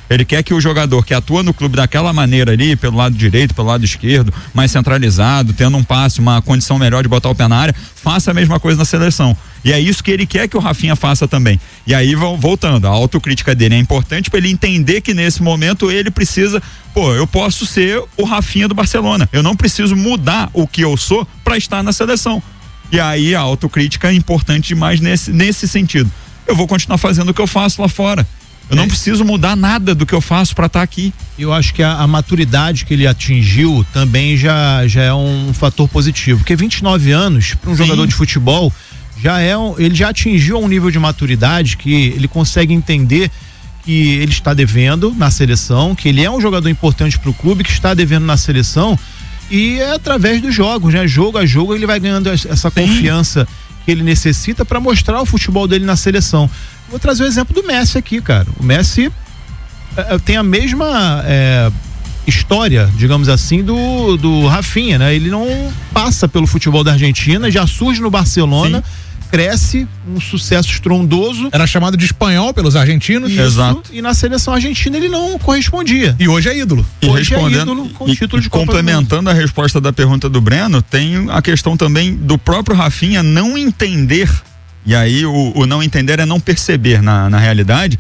Ele quer que o jogador que atua no clube daquela maneira ali, pelo lado direito, pelo lado esquerdo, mais centralizado, tendo um passe, uma condição melhor de botar o pé na área, faça a mesma coisa na seleção. E é isso que ele quer que o Rafinha faça também. E aí, voltando, a autocrítica dele é importante para ele entender que nesse momento ele precisa, eu posso ser o Rafinha do Barcelona. Eu não preciso mudar o que eu sou para estar na seleção. E aí a autocrítica é importante demais nesse sentido. Eu vou continuar fazendo o que eu faço lá fora. Eu não preciso mudar nada do que eu faço para estar aqui. Eu acho que a maturidade que ele atingiu também já é um fator positivo, porque 29 anos para um jogador de futebol ele já atingiu um nível de maturidade que ele consegue entender que ele está devendo na seleção, que ele é um jogador importante para o clube, que está devendo na seleção, e é através dos jogos, né? Jogo a jogo ele vai ganhando essa confiança que ele necessita para mostrar o futebol dele na seleção. Vou trazer o exemplo do Messi aqui, cara. O Messi tem a mesma história, digamos assim, do Rafinha, né? Ele não passa pelo futebol da Argentina, já surge no Barcelona, cresce, um sucesso estrondoso. Era chamado de espanhol pelos argentinos. Exato. E na seleção argentina ele não correspondia. E hoje é ídolo. Hoje é ídolo com título de Copa do Mundo. Complementando a resposta da pergunta do Breno, tem a questão também do próprio Rafinha não entender, e aí o não entender é não perceber na realidade,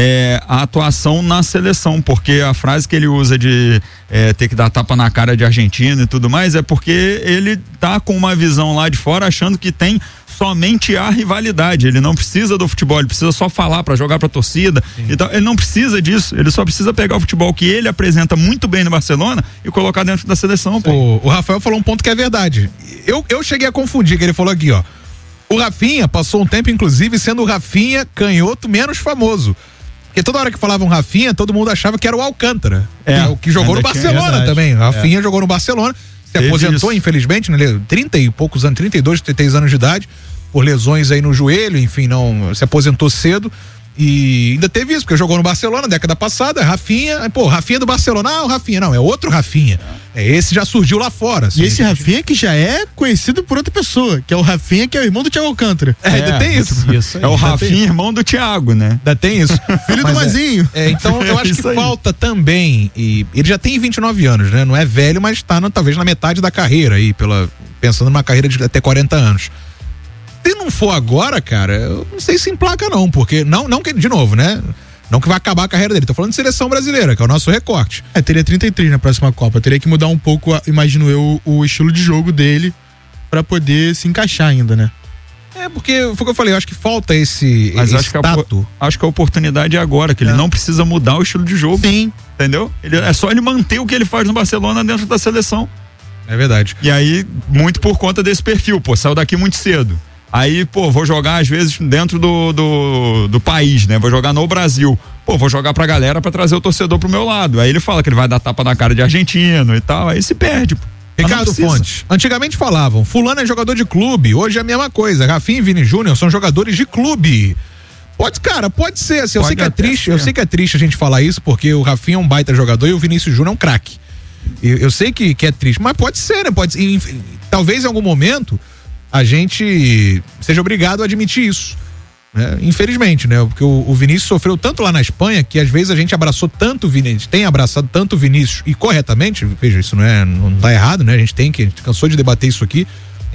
a atuação na seleção, porque a frase que ele usa de ter que dar tapa na cara de Argentina e tudo mais, é porque ele tá com uma visão lá de fora achando que tem somente a rivalidade, ele não precisa do futebol, ele precisa só falar para jogar pra torcida, então ele não precisa disso, ele só precisa pegar o futebol que ele apresenta muito bem no Barcelona e colocar dentro da seleção. O Rafael falou um ponto que é verdade, eu cheguei a confundir, que ele falou aqui, o Rafinha passou um tempo inclusive sendo o Rafinha canhoto menos famoso. Porque toda hora que falavam Rafinha, todo mundo achava que era o Alcântara. O que jogou no Barcelona também. Rafinha jogou no Barcelona, se aposentou, infelizmente, né? 30 e poucos anos, 32, 33 anos de idade, por lesões aí no joelho, enfim, não se aposentou cedo. E ainda teve isso, porque jogou no Barcelona, década passada, Rafinha do Barcelona, o Rafinha, não, é outro Rafinha. Esse já surgiu lá fora. Assim, e esse Rafinha que já é conhecido por outra pessoa, que é o Rafinha, que é o irmão do Thiago Alcântara. Ainda tem isso. É o Rafinha, irmão do Thiago, né? Ainda tem isso. Filho do Mazinho. Então eu acho que falta também, e ele já tem 29 anos, né? Não é velho, mas tá talvez na metade da carreira aí, pensando numa carreira de até 40 anos. Se não for agora, cara, eu não sei se emplaca não, porque não que, de novo, né? Não que vai acabar a carreira dele, tô falando de seleção brasileira, que é o nosso recorte. Teria 33 na próxima Copa, teria que mudar um pouco, imagino eu, o estilo de jogo dele pra poder se encaixar ainda, né? Porque foi o que eu falei, eu acho que falta esse tato. Acho que a oportunidade é agora, que ele não precisa mudar o estilo de jogo. Sim. Entendeu? É só ele manter o que ele faz no Barcelona dentro da seleção. É verdade. E aí, muito por conta desse perfil, saiu daqui muito cedo. Aí, vou jogar às vezes dentro do país, né? Vou jogar no Brasil. Vou jogar pra galera pra trazer o torcedor pro meu lado. Aí ele fala que ele vai dar tapa na cara de argentino e tal, aí se perde, Ricardo Fontes, antigamente falavam, fulano é jogador de clube, hoje é a mesma coisa, Rafinha e Vini Júnior são jogadores de clube. Pode ser, assim, eu sei que é triste a gente falar isso, porque o Rafinha é um baita jogador e o Vinícius Júnior é um craque. Eu sei que é triste, mas pode ser, né? Talvez em algum momento a gente seja obrigado a admitir isso, né? Infelizmente, né? Porque o Vinícius sofreu tanto lá na Espanha que às vezes a gente abraçou tanto o Vinícius, tem abraçado tanto o Vinícius e corretamente, veja, isso não tá errado, né? A gente cansou de debater isso aqui,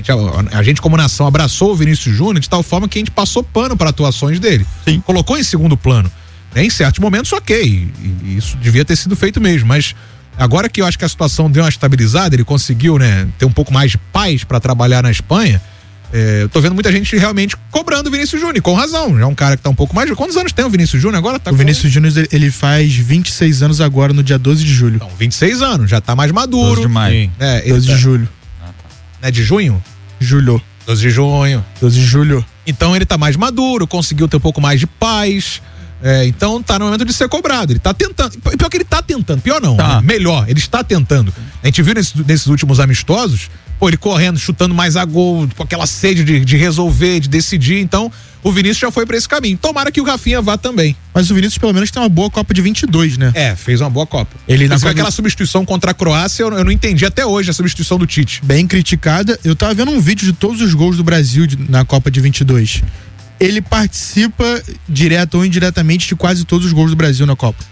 a gente como nação abraçou o Vinícius Júnior de tal forma que a gente passou pano para atuações dele. Sim. Colocou em segundo plano, né? Em certos momentos ok, e isso devia ter sido feito mesmo, mas agora que eu acho que a situação deu uma estabilizada, ele conseguiu, né, ter um pouco mais de paz para trabalhar na Espanha, eu tô vendo muita gente realmente cobrando o Vinícius Júnior, com razão, já é um cara que tá um pouco mais... Quantos anos tem o Vinícius Júnior agora? O Vinícius Júnior, ele faz 26 anos agora, no dia 12 de julho. Então, 26 anos, já tá mais maduro. 12 de maio. 12 de julho. É de junho? Julho. 12 de junho. 12 de julho. Então ele tá mais maduro, conseguiu ter um pouco mais de paz... então tá no momento de ser cobrado, ele tá tentando, pior que ele tá tentando, pior não, né? Melhor, ele está tentando. A gente viu nesses últimos amistosos, ele correndo, chutando mais a gol, com aquela sede de resolver, de decidir, então o Vinícius já foi pra esse caminho, tomara que o Rafinha vá também. Mas o Vinícius pelo menos tem uma boa Copa de 22, né? Fez uma boa Copa. Aquela substituição contra a Croácia, eu não entendi até hoje a substituição do Tite. Bem criticada, eu tava vendo um vídeo de todos os gols do Brasil na Copa de 22. Ele participa direto ou indiretamente de quase todos os gols do Brasil na Copa.